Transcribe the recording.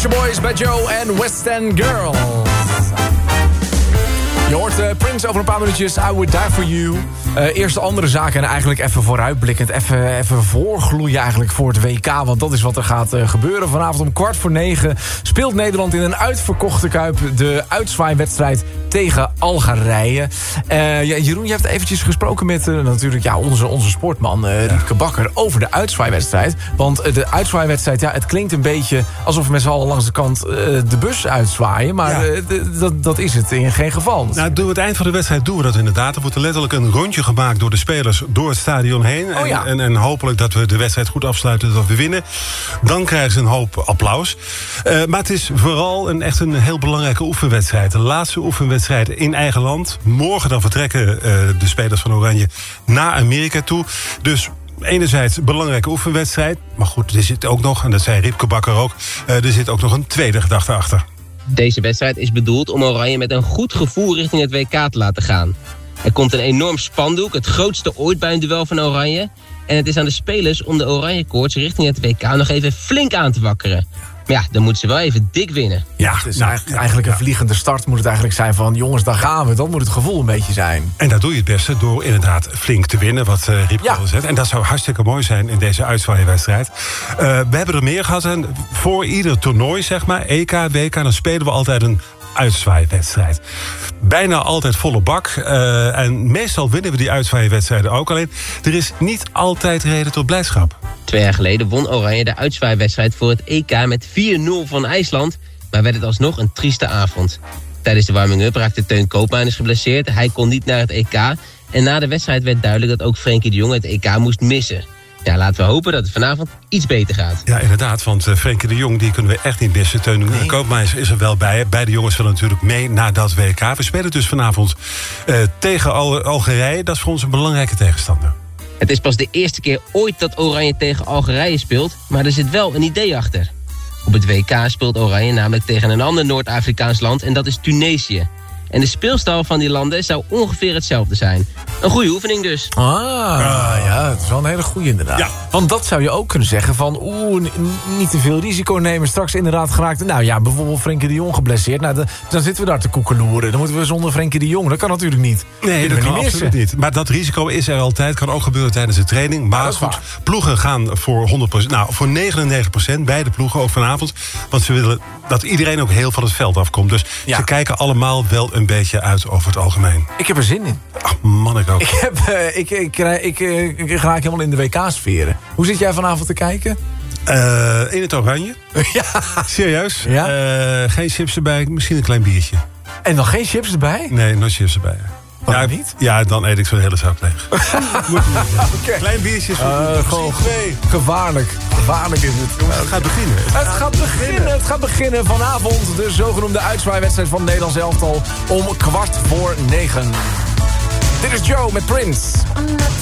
Culture Boys bij Joe en West End Girls. Je hoort Prince over een paar minuutjes. I Would Die For You. Eerst andere zaken en eigenlijk even vooruitblikkend. Even voorgloeien eigenlijk voor het WK. Want dat is wat er gaat gebeuren. Vanavond om 8:45 speelt Nederland in een uitverkochte Kuip de uitzwaaiwedstrijd tegen Algerije. Jeroen, je hebt eventjes gesproken met natuurlijk onze sportman Riepke Bakker over de uitzwaaiwedstrijd. Want de uitzwaaiwedstrijd, het klinkt een beetje alsof we met z'n allen langs de kant de bus uitzwaaien. Maar dat is het in geen geval. Nou, door het eind van de wedstrijd doen we dat inderdaad. Er wordt er letterlijk een rondje gemaakt door de spelers door het stadion heen. En hopelijk dat we de wedstrijd goed afsluiten, dat we winnen. Dan krijgen ze een hoop applaus. Maar het is vooral echt een heel belangrijke oefenwedstrijd. De laatste oefenwedstrijd in eigen land. Morgen dan vertrekken de spelers van Oranje naar Amerika toe. Dus enerzijds een belangrijke oefenwedstrijd. Maar goed, er zit ook nog, en dat zei Riepke Bakker ook, er zit ook nog een tweede gedachte achter. Deze wedstrijd is bedoeld om Oranje met een goed gevoel richting het WK te laten gaan. Er komt een enorm spandoek, het grootste ooit bij een duel van Oranje. En het is aan de spelers om de Oranje-koorts richting het WK nog even flink aan te wakkeren. Maar ja, dan moeten ze wel even dik winnen. Ja, het is eigenlijk een vliegende start moet het eigenlijk zijn van jongens, daar gaan we. Dat moet het gevoel een beetje zijn. En dat doe je het beste door inderdaad flink te winnen, wat Riepke al zegt. En dat zou hartstikke mooi zijn in deze uitzwaaiwedstrijd. We hebben er meer gehad. En voor ieder toernooi, zeg maar, EK, WK, dan spelen we altijd een uitzwaaiwedstrijd. Bijna altijd volle bak. En meestal winnen we die uitzwaaiwedstrijden ook. Alleen, er is niet altijd reden tot blijdschap. 2 jaar geleden won Oranje de uitzwaaiwedstrijd voor het EK met 4-0 van IJsland. Maar werd het alsnog een trieste avond. Tijdens de warming-up raakte Teun Koopmeiners geblesseerd. Hij kon niet naar het EK. En na de wedstrijd werd duidelijk dat ook Frenkie de Jong het EK moest missen. Ja, laten we hopen dat het vanavond iets beter gaat. Ja, inderdaad, want Frenkie de Jong die kunnen we echt niet missen. Teun Koopmeiners is er wel bij. Beide jongens willen natuurlijk mee naar dat WK. We spelen dus vanavond tegen Algerije. Dat is voor ons een belangrijke tegenstander. Het is pas de eerste keer ooit dat Oranje tegen Algerije speelt, maar er zit wel een idee achter. Op het WK speelt Oranje namelijk tegen een ander Noord-Afrikaans land en dat is Tunesië. En de speelstijl van die landen zou ongeveer hetzelfde zijn. Een goede oefening dus. Ja, het is wel een hele goede inderdaad. Ja. Want dat zou je ook kunnen zeggen van niet te veel risico nemen. Straks inderdaad geraakt, bijvoorbeeld Frenkie de Jong geblesseerd. Nou, dan zitten we daar te koekeloeren. Dan moeten we zonder Frenkie de Jong. Dat kan natuurlijk niet. Nee, dat kan absoluut niet. Maar dat risico is er altijd. Kan ook gebeuren tijdens de training. Maar goed, ploegen gaan voor 100%. Nou, voor 99%. Beide ploegen ook vanavond. Want ze willen dat iedereen ook heel van het veld afkomt. Dus ze kijken allemaal wel een beetje uit over het algemeen. Ik heb er zin in. Ach man, ik ook. Ik raak helemaal in de WK-sferen. Hoe zit jij vanavond te kijken? In het oranje. Ja. Serieus? Ja? Geen chips erbij, misschien een klein biertje. En nog geen chips erbij? Nee, nog chips erbij. Waarom niet? Ja, dan eet ik zo'n hele zak leeg. Okay. Klein biertje is gewoon gevaarlijk. Gevaarlijk is het. Het gaat beginnen. Het gaat beginnen vanavond. De zogenoemde uitzwaaiwedstrijd van het Nederlands elftal om 8:15. Dit is Joe met Prince.